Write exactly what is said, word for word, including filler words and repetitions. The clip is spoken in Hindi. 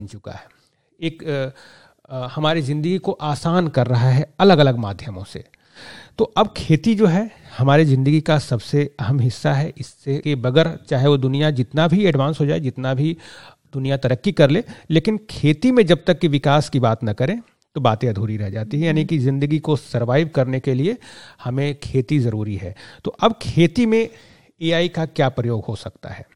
चुका है, एक आ, आ, हमारी ज़िंदगी को आसान कर रहा है अलग अलग माध्यमों से। तो अब खेती जो है हमारी ज़िंदगी का सबसे अहम हिस्सा है। इससे के बगैर चाहे वो दुनिया जितना भी एडवांस हो जाए, जितना भी दुनिया तरक्की कर ले, लेकिन खेती में जब तक कि विकास की बात न करें तो बातें अधूरी रह जाती हैं। यानी कि ज़िंदगी को सरवाइव करने के लिए हमें खेती ज़रूरी है। तो अब खेती में एआई का क्या प्रयोग हो सकता है?